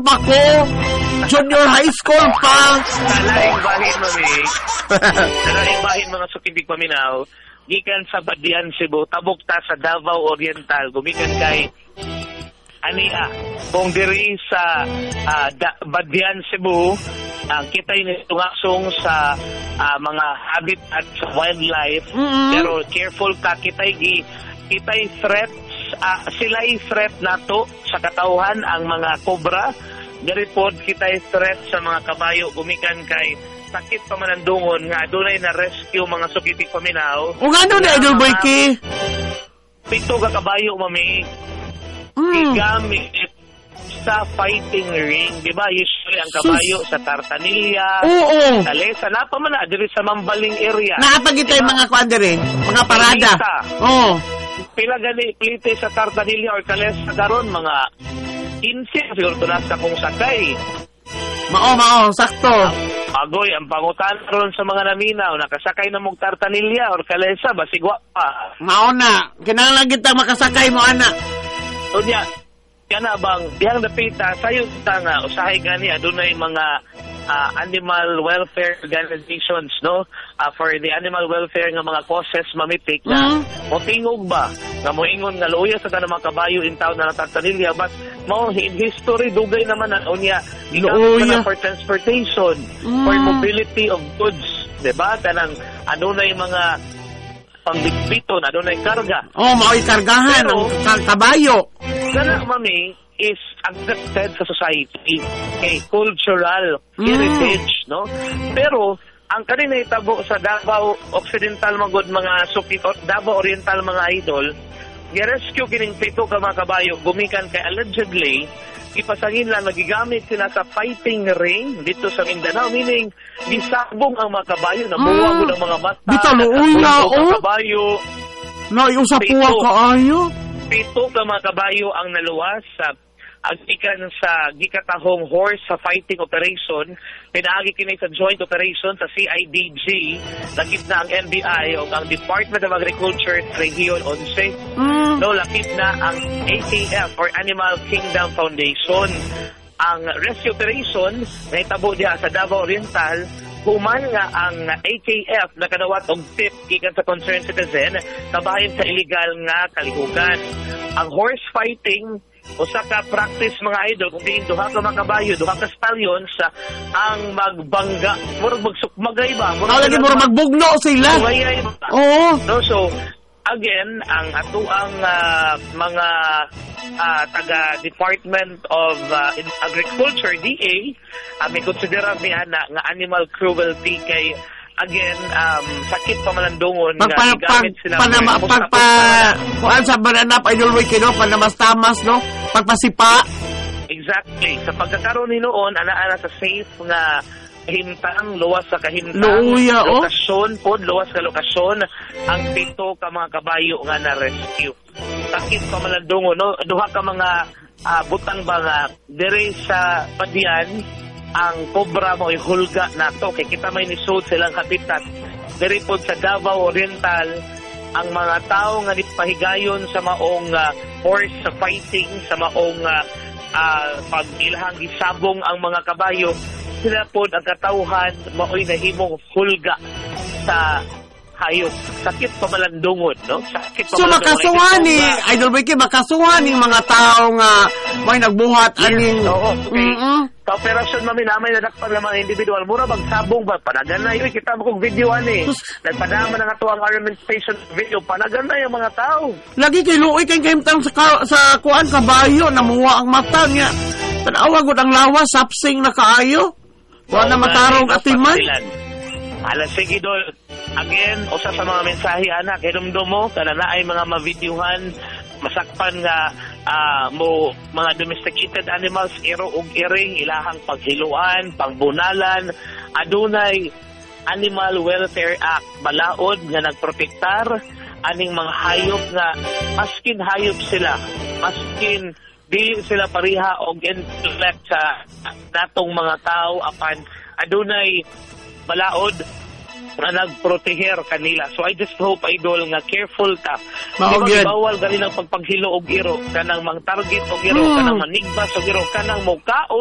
pa ko. Junior high school pa. Kalaing bahin mo, kalaing bahin mga sukitig paminaw. Gikan sa Badian, Cebu, tabok ta sa Davao Oriental, gumikan kay Ania, kung diri sa Badian, Cebu, kita'y nitungasong sa mga habitat sa wildlife, pero careful ka, kita'y threats, sila'y threat nato sa katauhan ang mga kobra, garipod kita'y threat sa mga kabayo, gumikan kay sakit pamanandungon nga adunay na rescue mga sukitig paminaw. O nga na Idol Boyki? 7 ka kabayo, mami. Igamit sa fighting ring. Diba? Usually ang kabayo sa Tartanilla, Calesa, napaman na, diri sa Mambaling area. Nakapagita yung mga kwandere, mga parada. Pila gani, plite sa Tartanilla or Calesa karon mga 15, siguro ito nasa kung sakay. Mao, sakto. Agoy, ang pangutan ron sa mga naminaw, nakasakay na mong Tartanilla or Calesa, basigwa pa. Mao na, kinahanglan kita makasakay mo, anak. Unya, kana bang, dihang napita, sayo kita nga, usahay gani, adunay mga animal welfare organizations, no? For the animal welfare nga mga causes mamitik na motingog ba nga moingon nga luya sa tanang mga kabayo in town na Tartanilla, but mo in history dugay naman ang unya ikamit for transportation, for mobility of goods, diba? Kanang adunay mga pambitbiton, adunay karga. Mao'y kargahan ang kabayo. Kana, mami, is accepted sa society, cultural heritage, no? Pero ang kanina itabo sa Davao Occidental magod mga sukit, Davao Oriental mga idol, gi-rescue kining 7 ka mga kabayo, gumikan kay allegedly ipasangin lang nagigamit sila sa fighting ring dito sa Mindanao, meaning gisabong ang mga kabayo, nabuwag ang mga mata, kabayo na yung sa puwa kaayo. 7 ka mga kabayo ang naluwas sa agikan sa gikatahong horse sa fighting operation, pinaagi kini sa joint operation sa CIDG, lakip na ang NBI o ang Department of Agriculture Region 11, no, lakip na ang AKF or Animal Kingdom Foundation. Ang rescue operation na itabo diha sa Davao Oriental, human nga ang AKF nakadawat og tip gikan sa concerned citizen kabahin sa illegal nga kalihukan. Ang horse fighting usa ka practice mga idol kung diin duha ka mga kabayo, duha ka stallions ang magbangga, murag magsukmagay ba? Lagi murag magbugno sila. No, so again, ang atuang mga taga Department of Agriculture, DA, may konsidera niya nga animal cruelty kay again, sakit pamalandungon nga gamit sila kuan sa bananap Idol Boy kino panamastamas no pagpasipa. Exactly, sa pagkakaroon ni noon ana sa safe nga kahimtang, luwas sa kahimtang lokasyon pod, luwas sa lokasyon ang 7 ka mga kabayo nga na rescue. Sakit pamalandungon no, duha ka mga butang ba nga dire sa Badian, ang cobra mo ihulga nato kay kita may nisud silang habitat diri pod sa Davao Oriental. Ang mga tao nga nipahigayon sa maong horse sa fighting, sa maong pag ilahang gisabong ang mga kabayo, sila pod ang katawhan maoy nahimong hulga sa hayop. Sakit pamalandungon, no? Sakit so makasuhan ni Idol Boyki, makasuhan ni mga tao nga may nagbuhat aning sa operasyon mami namay nadakpan ng mga individual mura magsabong ba panagan na yun kita mo kong video ani nagpadama na nga to ang armament station video panagan na yung mga tao lagi kay luoy kay kahimtang sa kuan kabayo namuwa ang mata niya tanawa gud ang lawas sapsing na kaayo wala na matarong atiman. Sige dol. Again, usa sa mga mensahe anak, hinumdum mo kana naay mga mavideohan masakpan nga mo mga domesticated animals iro ug iring ilahang paghiluan, pangbunalan, adunay Animal Welfare Act balaod nga nagprotektar aning mga hayop nga maskin hayop sila, maskin dili sila pariha og intellect sa natong mga tao apan adunay balaod na nagproteher kanila. So I just hope idol nga careful ta. Bawal gali ng pagpaghilo og iro kanang mang target og iro kanang manigbas og iro kanang mo